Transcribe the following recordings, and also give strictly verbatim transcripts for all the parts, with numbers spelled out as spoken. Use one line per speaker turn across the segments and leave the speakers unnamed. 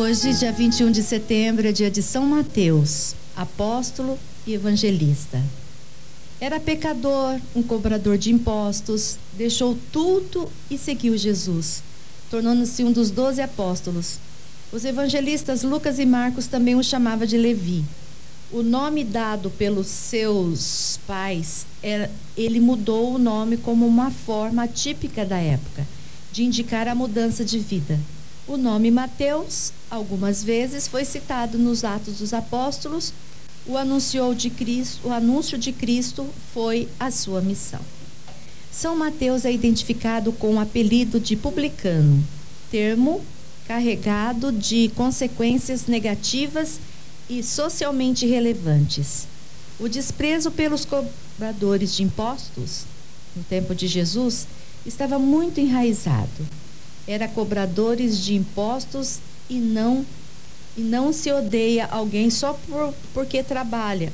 Hoje, dia vinte e um de setembro, é dia de São Mateus, apóstolo e evangelista. Era pecador, um cobrador de impostos, deixou tudo e seguiu Jesus, tornando-se um dos doze apóstolos. Os evangelistas Lucas e Marcos também o chamavam de Levi. O nome dado pelos seus pais, era, ele mudou o nome como uma forma típica da época, de indicar a mudança de vida. O nome Mateus, algumas vezes, foi citado nos Atos dos Apóstolos. O, anunciou de Cristo, o anúncio de Cristo foi a sua missão. São Mateus é identificado com o apelido de publicano, termo carregado de consequências negativas e socialmente relevantes. O desprezo pelos cobradores de impostos, no tempo de Jesus, estava muito enraizado. Era cobradores de impostos e não, e não se odeia alguém só por, porque trabalha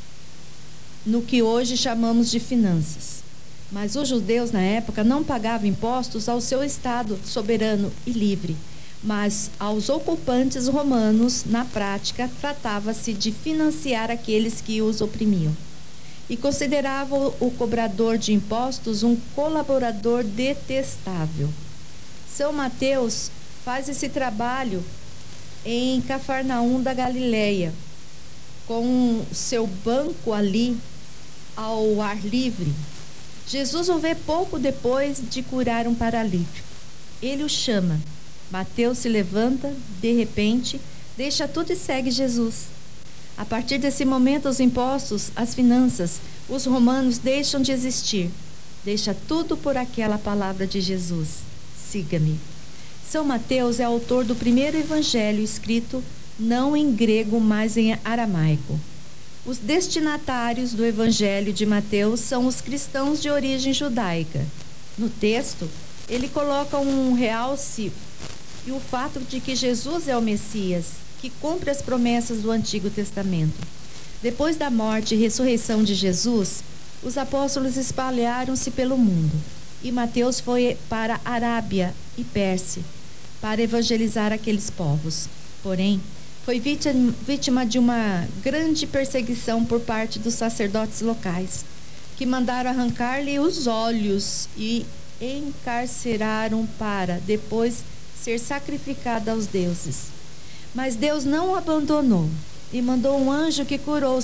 no que hoje chamamos de finanças. Mas os judeus na época não pagavam impostos ao seu Estado soberano e livre, mas aos ocupantes romanos, na prática, tratava-se de financiar aqueles que os oprimiam. E consideravam o cobrador de impostos um colaborador detestável. São Mateus faz esse trabalho em Cafarnaum da Galileia, com seu banco ali ao ar livre. Jesus o vê pouco depois de curar um paralítico. Ele o chama. Mateus se levanta, de repente, deixa tudo e segue Jesus. A partir desse momento, os impostos, as finanças, os romanos deixam de existir. Deixa tudo por aquela palavra de Jesus. Siga-me. São Mateus é autor do primeiro evangelho escrito não em grego, mas em aramaico. Os destinatários do evangelho de Mateus são os cristãos de origem judaica. No texto, ele coloca um realce e o fato de que Jesus é o Messias, que cumpre as promessas do Antigo Testamento. Depois da morte e ressurreição de Jesus, os apóstolos espalharam-se pelo mundo. E Mateus foi para a Arábia e Pérsia para evangelizar aqueles povos. Porém, foi vítima, vítima de uma grande perseguição por parte dos sacerdotes locais, que mandaram arrancar-lhe os olhos e encarceraram para depois ser sacrificado aos deuses. Mas Deus não o abandonou e mandou um anjo que curou